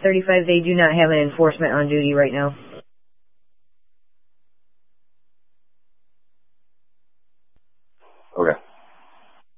35, they do not have an enforcement on duty right now.